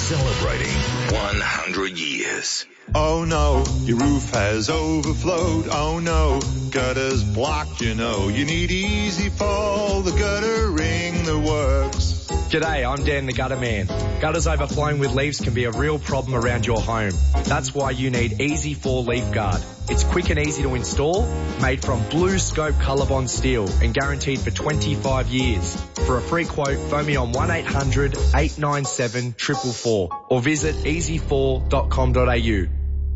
Celebrating 100 years. Oh no, your roof has overflowed. Oh no, gutter's blocked, you know. You need Easy Fall, the gutter ring that works. G'day, I'm Dan the Gutter Man. Gutters overflowing with leaves can be a real problem around your home. That's why you need Easy Fall Leaf Guard. It's quick and easy to install, made from Blue Scope Colorbond steel and guaranteed for 25 years. For a free quote, phone me on 1-800-897-444 or visit easyfall.com.au.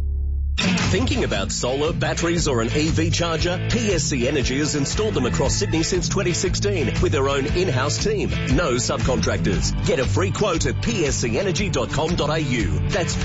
Thinking about solar, batteries or an EV charger? PSC Energy has installed them across Sydney since 2016 with their own in-house team. No subcontractors. Get a free quote at pscenergy.com.au. That's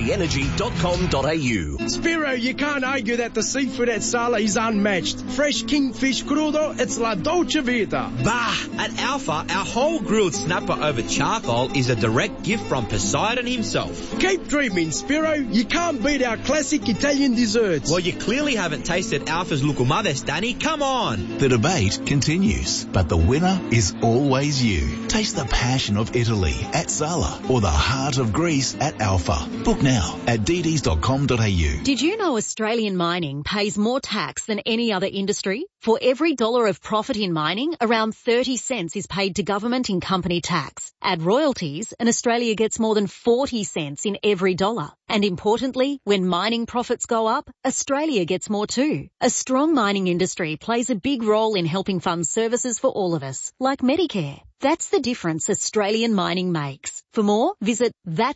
pscenergy.com.au. Spiro, you can't argue that the seafood at Sala is unmatched. Fresh kingfish crudo, it's la dolce vita. Bah! At Alpha, our whole grilled snapper over charcoal is a direct gift from Poseidon himself. Keep dreaming, Spiro. You can't beat our classic Italian desserts. Well, you clearly haven't tasted Alpha's Lucumades, Danny. Come on. The debate continues, but the winner is always you. Taste the passion of Italy at Sala or the heart of Greece at Alpha. Book now at dds.com.au. Did you know Australian mining pays more tax than any other industry? For every dollar of profit in mining, around 30 cents is paid to government in company tax. Add royalties and Australia gets more than 40 cents in every dollar. And importantly, when mining profits go up, Australia gets more too. A strong mining industry plays a big role in helping fund services for all of us, like Medicare. That's the difference Australian mining makes. For more, visit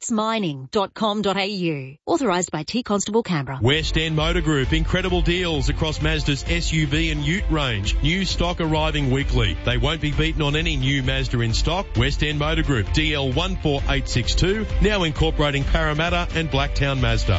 thatsmining.com.au. Authorised by T Constable Canberra. West End Motor Group, incredible deals across Mazda's SUV and Ute range. New stock arriving weekly. They won't be beaten on any new Mazda in stock. West End Motor Group, DL 14862, now incorporating Parramatta and Blacktown Mazda.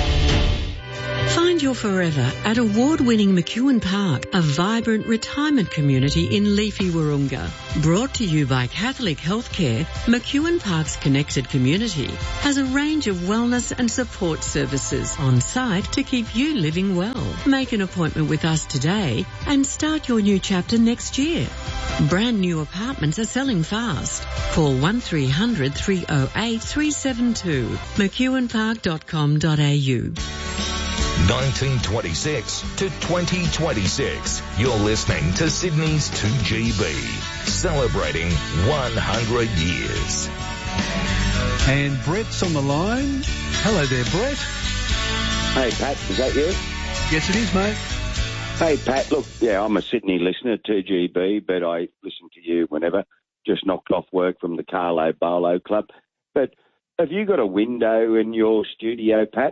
Find your forever at award-winning McEwen Park, a vibrant retirement community in leafy Wahroonga. Brought to you by Catholic Healthcare, McEwen Park's connected community has a range of wellness and support services on site to keep you living well. Make an appointment with us today and start your new chapter next year. Brand new apartments are selling fast. Call 1300 308 372. McEwenpark.com.au. 1926 to 2026. You're listening to Sydney's 2GB, celebrating 100 years. And Brett's on the line. Hello there, Brett. Hey, Pat, is that you? Yes, it is, mate. Hey, Pat, look, yeah, I'm a Sydney listener, 2GB, but I listen to you whenever. Just knocked off work from the Carlo Barlow Club. But have you got a window in your studio, Pat?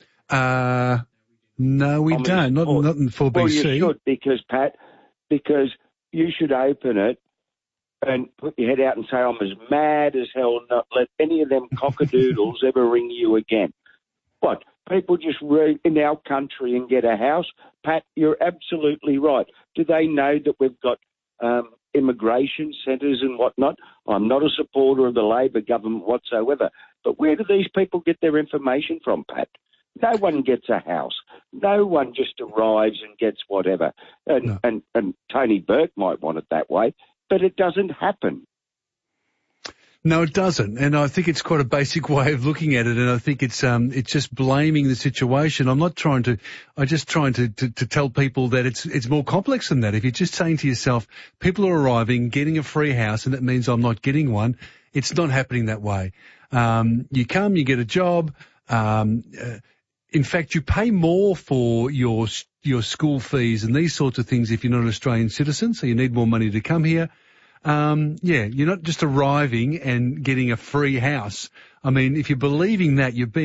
No, we don't. Not in 4BC. Well, you should, because you should open it and put your head out and say, I'm as mad as hell, not let any of them cockadoodles ever ring you again. What? People just read in our country and get a house? Pat, you're absolutely right. Do they know that we've got immigration centres and whatnot? I'm not a supporter of the Labor government whatsoever. But where do these people get their information from, Pat? No one gets a house. No one just arrives and gets whatever. And Tony Burke might want it that way, but it doesn't happen. No, it doesn't. And I think it's quite a basic way of looking at it. And I think it's just blaming the situation. I'm just trying to tell people that it's more complex than that. If you're just saying to yourself, people are arriving, getting a free house, and that means I'm not getting one, it's not happening that way. You come, you get a job, in fact, you pay more for your school fees and these sorts of things if you're not an Australian citizen, so you need more money to come here. You're not just arriving and getting a free house. I mean, if you're believing that, you're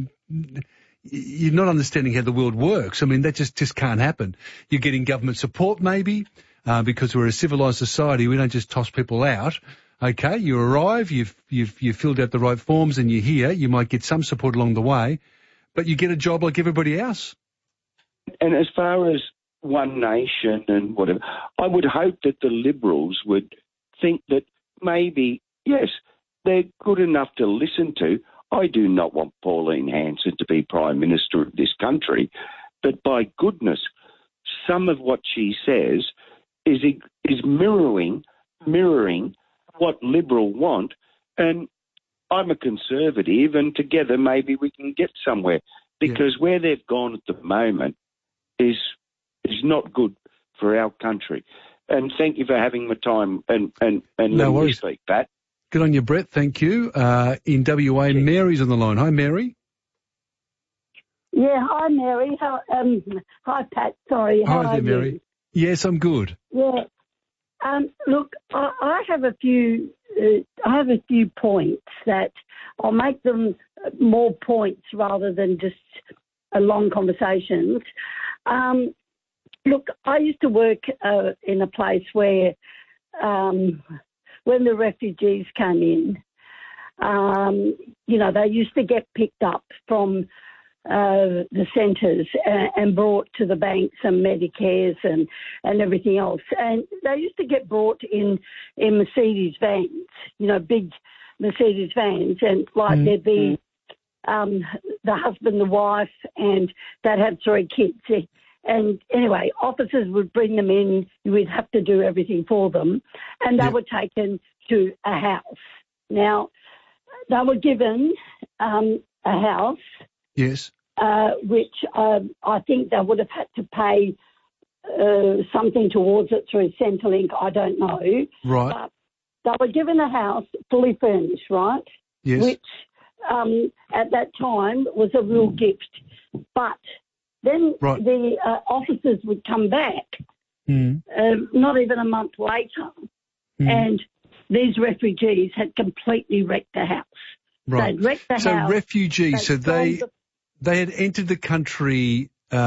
not understanding how the world works. I mean, that just can't happen. You're getting government support maybe, because we're a civilised society. We don't just toss people out. Okay, you arrive, you've filled out the right forms and you're here. You might get some support along the way. But you get a job like everybody else. And as far as One Nation and whatever, I would hope that the Liberals would think that maybe, yes, they're good enough to listen to. I do not want Pauline Hanson to be Prime Minister of this country, but by goodness, some of what she says is mirroring what Liberal want. And I'm a conservative, and together maybe we can get somewhere. Because where they've gone at the moment is not good for our country. And thank you for having my time and no worries. Speak, Pat. Good on you, Brett. Thank you. In WA, Mary's on the line. Hi, Mary. Yeah, hi, Mary. Hi, Pat. Sorry. How Hi there, are Mary. you? Yes, I'm good. Yeah. Look, I have a few points that I'll make them more points rather than just long conversations. Look, I used to work in a place where when the refugees came in, they used to get picked up from the centres and brought to the banks and Medicares and everything else. And they used to get brought in Mercedes vans, big Mercedes vans, and there'd be the husband, the wife, and they'd have 3 kids. And anyway, officers would bring them in. We'd have to do everything for them. And they were taken to a house. Now, they were given a house. Yes. Which I think they would have had to pay something towards it through Centrelink. I don't know. Right. But they were given a house fully furnished, right? Yes. Which at that time was a real gift. But then the officers would come back, not even a month later, and these refugees had completely wrecked the house. Right. They'd wrecked the house. So refugees, they had entered the country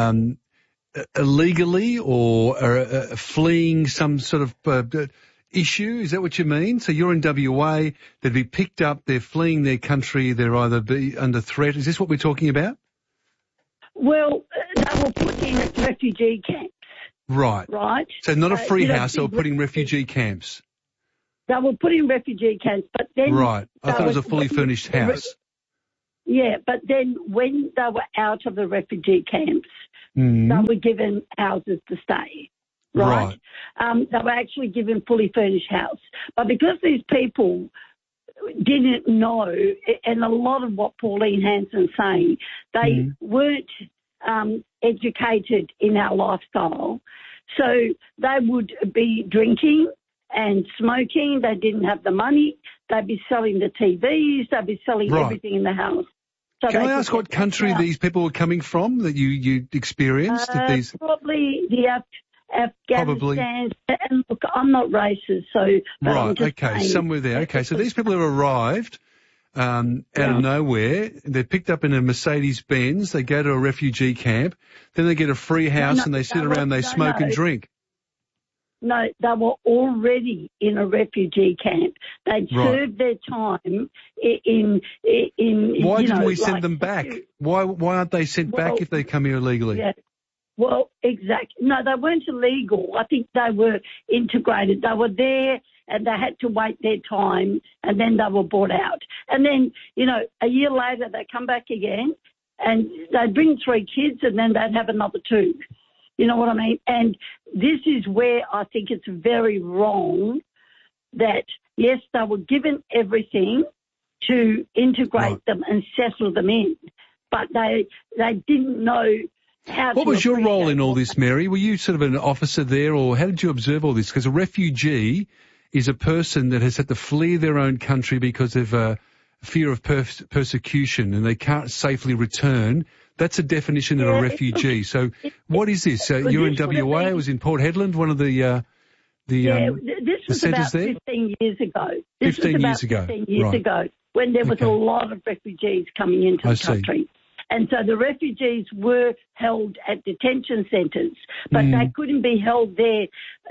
illegally or fleeing some sort of issue? Is that what you mean? So you're in WA, they'd be picked up, they're fleeing their country, they're either be under threat. Is this what we're talking about? Well, they were put in refugee camps. Right. Right. So not a free house, they were put in refugee camps. They were put in refugee camps, but then... Right. I thought it was a fully furnished house. Yeah, but then when they were out of the refugee camps, they were given houses to stay. Right. They were actually given fully furnished house. But because these people didn't know, and a lot of what Pauline Hanson's saying, they weren't educated in our lifestyle. So they would be drinking and smoking. They didn't have the money. They'd be selling the TVs. They'd be selling everything in the house. So can I ask what country these people were coming from that you experienced? Probably the Afghanistan. And look, I'm not racist, so... Right, okay, somewhere there. Okay, so these people have arrived out of nowhere. They're picked up in a Mercedes-Benz. They go to a refugee camp. Then they get a free house and they sit around, they smoke and drink. No, they were already in a refugee camp. They'd served their time in Why didn't we send them back? Why aren't they sent back if they come here illegally? Yeah. Well, exactly. No, they weren't illegal. I think they were integrated. They were there and they had to wait their time and then they were brought out. And then, a year later they come back again and they'd bring 3 kids and then they'd have another 2. You know what I mean? And this is where I think it's very wrong that, yes, they were given everything to integrate them and settle them in, but they didn't know how What was your role in all this, Mary? Were you sort of an officer there, or how did you observe all this? Because a refugee is a person that has had to flee their own country because of fear of persecution and they can't safely return. That's a definition of a refugee. So what is this? You're in WA, it was in Port Hedland, one of the this was about 15 years ago. 15 years ago, when there was a lot of refugees coming into the country. And so the refugees were held at detention centres, but they couldn't be held there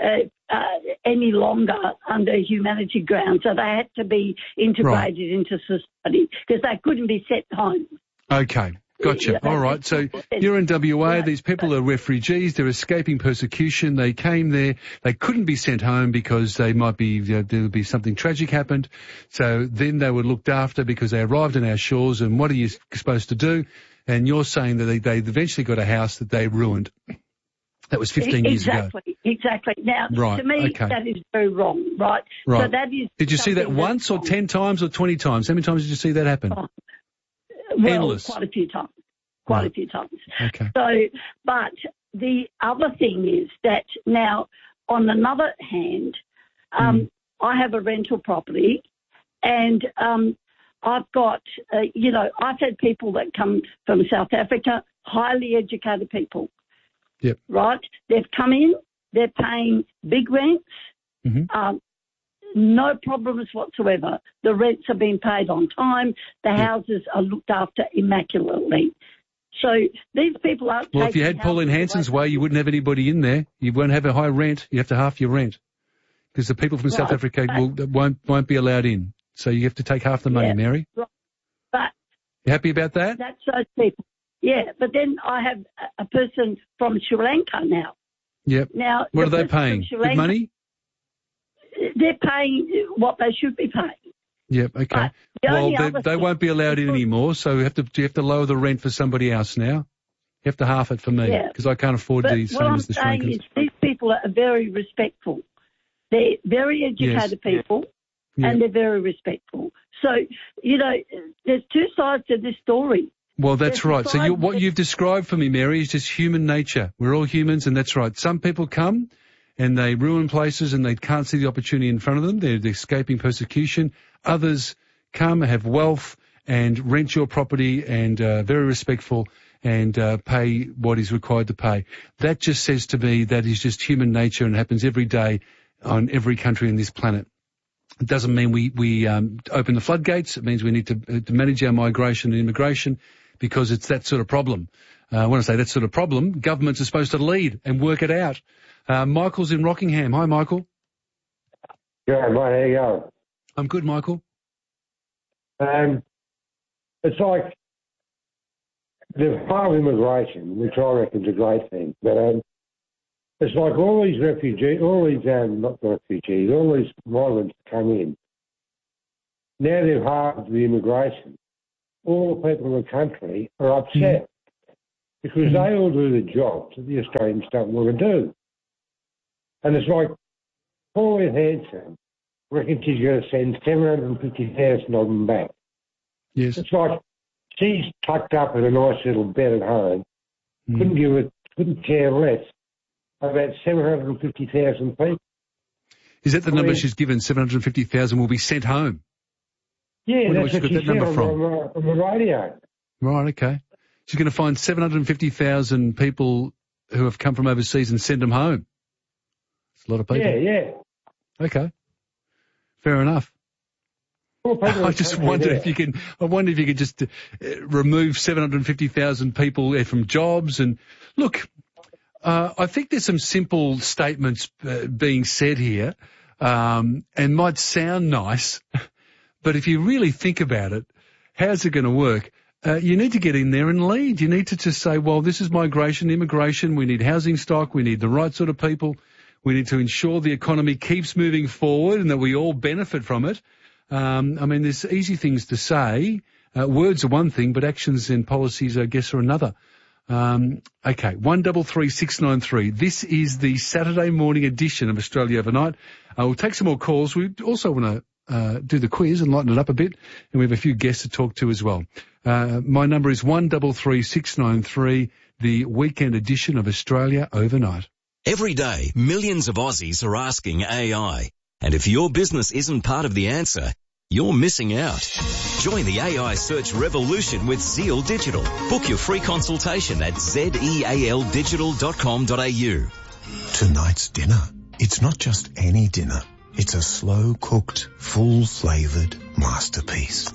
any longer under humanity grounds. So they had to be integrated into society because they couldn't be sent home. Okay. Gotcha. All right. So you're in WA. These people are refugees. They're escaping persecution. They came there. They couldn't be sent home because they might be, there would be something tragic happened. So then they were looked after because they arrived on our shores. And what are you supposed to do? And you're saying that they eventually got a house that they ruined. That was 15 years ago. Exactly. Exactly. Now, Right, to me, okay. that is very wrong, right? Right. So that is. Did you see that something once or 10 times or 20 times? How many times did you see that happen? Well, Endless. quite a few times. Quite a few times. Okay. So, but the other thing is that now, on another hand, I have a rental property, and I've got, I've had people that come from South Africa, highly educated people. Yep. Right? They've come in, they're paying big rents, no problems whatsoever. The rents are being paid on time. The houses are looked after immaculately. So these people aren't. Well, if you had Pauline Hanson's way, you wouldn't have anybody in there. You won't have a high rent. You have to half your rent because the people from South Africa won't be allowed in. So you have to take half the money, Mary. Right. But you happy about that? That's those people. Yeah, but then I have a person from Sri Lanka now. Yep. Now, what are they paying? Good money? They're paying what they should be paying. Yep. Okay. Well, they won't be allowed in anymore. So you have to lower the rent for somebody else now. You have to half it for me because I can't afford the same as the Sri Lankans. What I'm saying is these people are very respectful. They're very educated people, and they're very respectful. So there's two sides to this story. Well, that's right. So what you've described for me, Mary, is just human nature. We're all humans, and that's right. Some people come and they ruin places and they can't see the opportunity in front of them. They're escaping persecution. Others come, have wealth, and rent your property and very respectful and pay what is required to pay. That just says to me that is just human nature and happens every day on every country on this planet. It doesn't mean we open the floodgates. It means we need to manage our migration and immigration because it's that sort of problem. When I say that sort of problem, governments are supposed to lead and work it out. Michael's in Rockingham. Hi, Michael. Yeah, mate, how you going? I'm good, Michael. It's like the part of immigration, which I reckon is a great thing, but it's like all these refugees, all these migrants come in. Now they've halved the immigration. All the people in the country are upset because they all do the jobs that the Australians don't want to do. And it's like Pauline Hanson reckons she's going to send 750,000 of them back. Yes. It's like she's tucked up in a nice little bed at home, couldn't care less about 750,000 people. Is that the number she's given? 750,000 will be sent home? Yeah, that's what she said on the radio. Right, okay. She's going to find 750,000 people who have come from overseas and send them home. It's a lot of people. Yeah. Okay. Fair enough. I just wondered if you can. I wonder if you could just remove 750,000 people from jobs. And look, I think there's some simple statements being said here, and might sound nice, but if you really think about it, how's it going to work? You need to get in there and lead. You need to just say, well, this is migration, immigration. We need housing stock. We need the right sort of people. We need to ensure the economy keeps moving forward and that we all benefit from it. I mean, there's easy things to say. Words are one thing, but actions and policies, I guess, are another. Okay, 133693. This is the Saturday morning edition of Australia Overnight. We'll take some more calls. We also want to do the quiz and lighten it up a bit, and we have a few guests to talk to as well. My number is 133693, the weekend edition of Australia Overnight. Every day, millions of Aussies are asking AI. And if your business isn't part of the answer, you're missing out. Join the AI search revolution with Zeal Digital. Book your free consultation at zealdigital.com.au. Tonight's dinner. It's not just any dinner. It's a slow-cooked, full-flavoured masterpiece.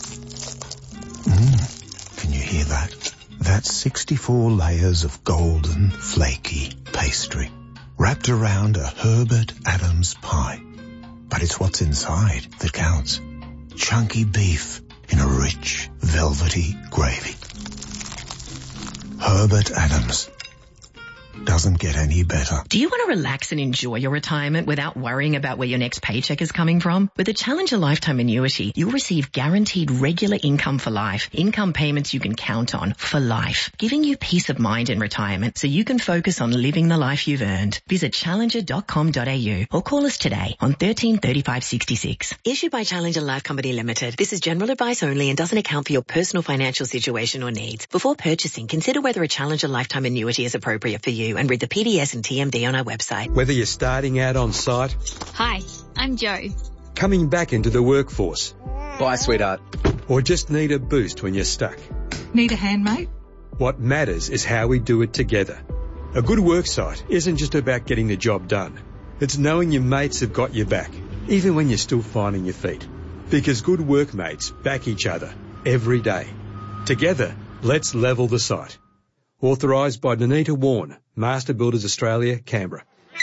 Can you hear that? That's 64 layers of golden, flaky pastry, wrapped around a Herbert Adams pie. But it's what's inside that counts. Chunky beef in a rich, velvety gravy. Herbert Adams. doesn't get any better. Do you want to relax and enjoy your retirement without worrying about where your next paycheck is coming from? With a Challenger Lifetime Annuity, you'll receive guaranteed regular income for life, income payments you can count on for life, giving you peace of mind in retirement so you can focus on living the life you've earned. Visit challenger.com.au or call us today on 13 35 66. Issued by Challenger Life Company Limited. This is general advice only and doesn't account for your personal financial situation or needs. Before purchasing, consider whether a Challenger Lifetime Annuity is appropriate for you and read the PDS and TMD on our website. Whether you're starting out on site, Hi, I'm Joe. coming back into the workforce, Bye, sweetheart. or just need a boost when you're stuck, Need a hand, mate? what matters is how we do it together. A good work site isn't just about getting the job done. It's knowing your mates have got your back, even when you're still finding your feet. Because good workmates back each other every day. Together, let's level the site. Authorised by Danita Warren, Master Builders Australia, Canberra.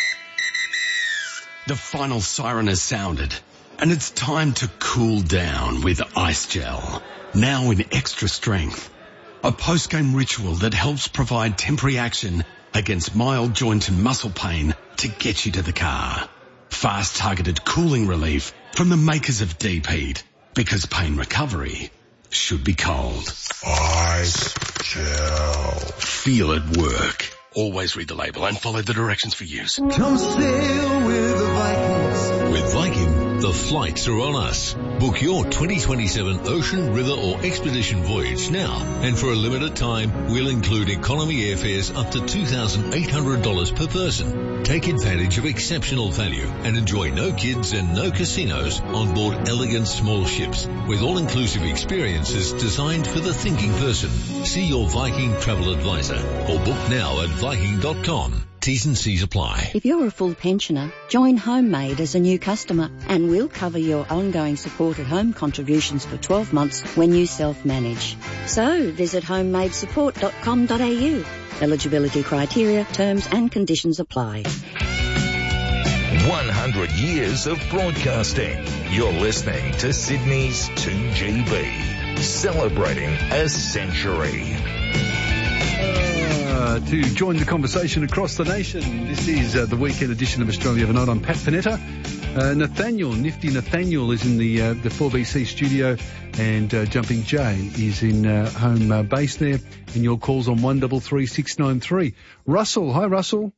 The final siren has sounded, and it's time to cool down with Ice Gel. Now in extra strength. A post-game ritual that helps provide temporary action against mild joint and muscle pain to get you to the car. Fast targeted cooling relief from the makers of Deep Heat, because pain recovery should be cold. Ice Gel. Feel it work. Always read the label and follow the directions for use. Come sail with the Vikings. With Viking, the flights are on us. Book your 2027 ocean, river or expedition voyage now. And for a limited time, we'll include economy airfares up to $2,800 per person. Take advantage of exceptional value and enjoy no kids and no casinos on board elegant small ships with all-inclusive experiences designed for the thinking person. See your Viking travel advisor or book now at Viking.com. T's and C's apply. If you're a full pensioner, join Homemade as a new customer and we'll cover your ongoing supported home contributions for 12 months when you self-manage. So visit homemadesupport.com.au. Eligibility criteria, terms and conditions apply. 100 years of broadcasting. You're listening to Sydney's 2GB, celebrating a century. To join the conversation across the nation, this is the weekend edition of Australia Overnight. I'm Pat Panetta. Nifty Nathaniel is in the 4BC studio, and Jumping Jay is in home base there, and your calls on 133693. Russell, hi Russell.